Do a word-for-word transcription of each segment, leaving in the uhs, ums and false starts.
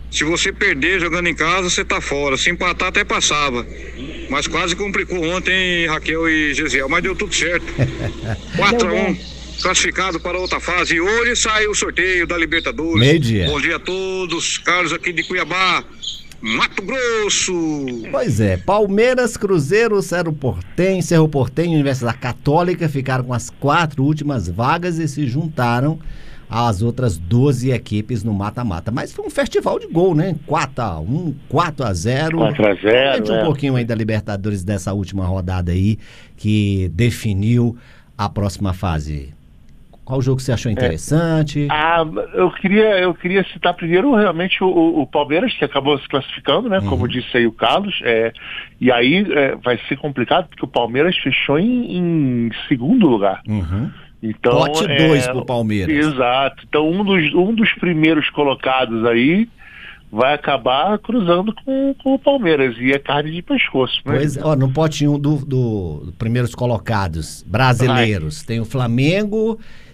Se você perder jogando em casa, você tá fora. Se empatar, até passava. Mas quase complicou ontem, Raquel e Gesiel. Mas deu tudo certo. quatro a um, classificado para outra fase. E hoje saiu o sorteio da Libertadores. Meio-dia. Bom dia a todos. Carlos aqui de Cuiabá, Mato Grosso. Pois é, Palmeiras, Cruzeiro, Cerro Porteño, Cerro Porteño e Universidade Católica ficaram com as quatro últimas vagas e se juntaram às outras doze equipes no mata-mata. Mas foi um festival de gol, né? quatro a um, quatro a zero. quatro a zero. Comente um é. pouquinho aí da Libertadores dessa última rodada aí, que definiu a próxima fase. Qual jogo você achou interessante? É. Ah, eu queria, eu queria citar primeiro realmente o, o Palmeiras, que acabou se classificando, né? Uhum. Como disse aí o Carlos. É, e aí é, vai ser complicado, porque o Palmeiras fechou em, em segundo lugar. Uhum. Então, Pote dois é, pro Palmeiras. Exato. Então um dos, um dos primeiros colocados aí vai acabar cruzando com, com o Palmeiras, e é carne de pescoço. Né? Pois, ó, no pote um do, do, do primeiros colocados brasileiros, vai. Tem o Flamengo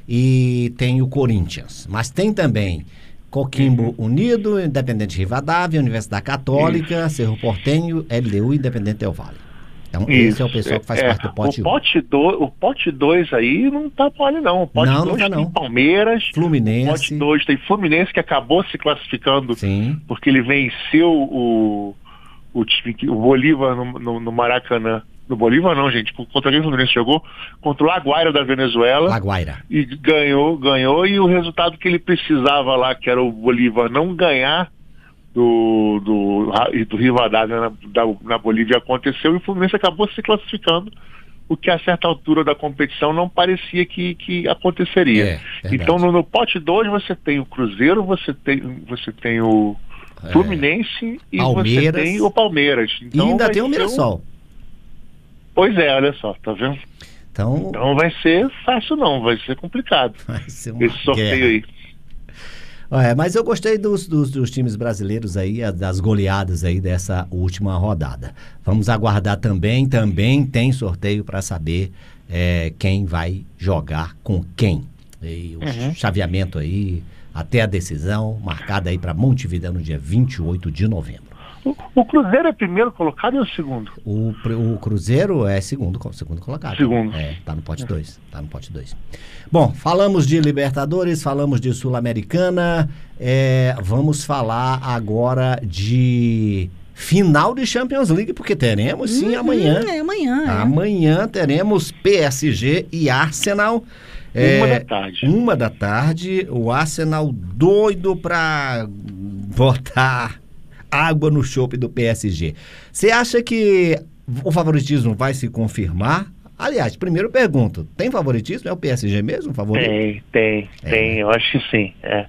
e tem o Corinthians, mas tem também Coquimbo uhum. Unido, Independente Rivadavia, Universidade Católica, Isso. Cerro Porteño, L D U e Independente Del Valle. Então, Isso. esse é o pessoal que faz é, parte do pote o pote um. O pote dois aí não tá mole, não. O pote não, dois não tá, tem não. Palmeiras. Fluminense. O pote dois tem Fluminense, que acabou se classificando. Sim. Porque ele venceu o, o, time, o Bolívar no, no, no Maracanã. No Bolívar não, gente. Contra quem o Fluminense jogou? Contra o La Guaira da Venezuela. La Guaira. E ganhou, ganhou. E o resultado que ele precisava lá, que era o Bolívar não ganhar do, do, do Rivadavia na, na Bolívia, aconteceu, e o Fluminense acabou se classificando, o que a certa altura da competição não parecia que, que aconteceria. É, então no, no pote dois você tem o Cruzeiro, você tem, você tem o Fluminense é. e Palmeiras. Você tem o Palmeiras. Então e ainda tem o Mirassol. Um... Pois é, olha só, tá vendo? Então, então vai ser fácil não, vai ser complicado vai ser uma esse sorteio guerra. aí. É, mas eu gostei dos, dos, dos times brasileiros aí, das goleadas aí dessa última rodada. Vamos aguardar também, também tem sorteio para saber é, quem vai jogar com quem. E o uhum. chaveamento aí, até a decisão, marcada aí para Montevidéu no dia vinte e oito de novembro. O, o Cruzeiro é primeiro colocado ou é segundo? O, o Cruzeiro é segundo, segundo colocado. Segundo. É, tá no pote dois. Tá no pote dois. Bom, falamos de Libertadores, falamos de Sul-Americana, é, vamos falar agora de final de Champions League, porque teremos sim uhum, amanhã. É amanhã. É. Amanhã teremos P S G e Arsenal. É, uma da tarde. Uma da tarde, o Arsenal doido pra botar água no chope do P S G. Você acha que o favoritismo vai se confirmar? Aliás, primeiro eu pergunto, tem favoritismo? É o P S G mesmo o favorito? Tem, tem, é. tem, eu acho que sim. É.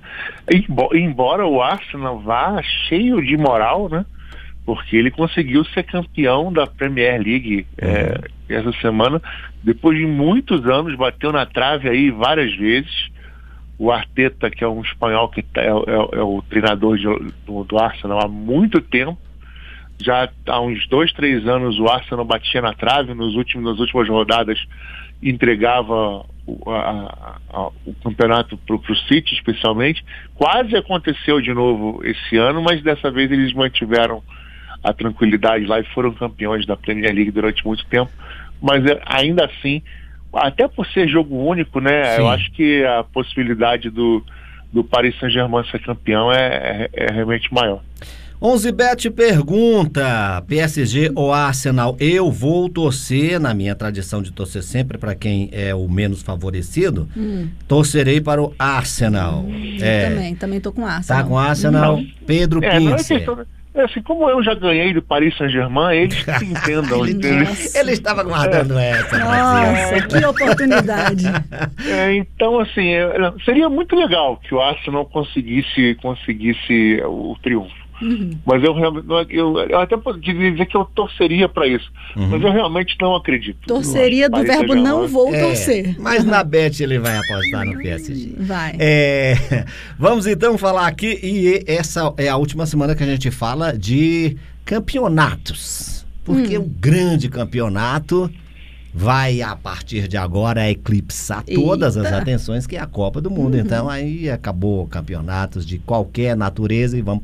Embora o Arsenal vá cheio de moral, né? Porque ele conseguiu ser campeão da Premier League uhum. é, essa semana, depois de muitos anos, bateu na trave aí várias vezes. O Arteta, que é um espanhol que é, é, é o treinador de, do, do Arsenal há muito tempo, já há uns dois, três anos o Arsenal batia na trave, nos últimos, nas últimas rodadas entregava o, a, a, o campeonato para o City especialmente. Quase aconteceu de novo esse ano, mas dessa vez eles mantiveram a tranquilidade lá e foram campeões da Premier League durante muito tempo, mas ainda assim, até por ser jogo único, né? Sim. Eu acho que a possibilidade do, do Paris Saint-Germain ser campeão é, é, é realmente maior. onze Bet pergunta, P S G ou Arsenal? Eu vou torcer, na minha tradição de torcer sempre para quem é o menos favorecido, hum. torcerei para o Arsenal. Hum, é, eu também, também tô com o Arsenal. Tá com o Arsenal? Não. Pedro é, Pincer. É assim, como eu já ganhei do Paris Saint-Germain, eles que entendam. Ele estava guardando é. essa. Nossa, que oportunidade. É, então, assim, seria muito legal que o Arsenal conseguisse, conseguisse o triunfo. Uhum. Mas eu realmente eu, eu até poderia dizer que eu torceria para isso, uhum. mas eu realmente não acredito. Torceria do verbo não vou é, torcer. Mas na Bet ele vai apostar no P S G. Vai. É, vamos então falar aqui, e essa é a última semana que a gente fala de campeonatos, porque hum. o grande campeonato vai, a partir de agora, eclipsar todas Eita. as atenções, que é a Copa do Mundo. Uhum. Então, aí acabou campeonatos de qualquer natureza e vamos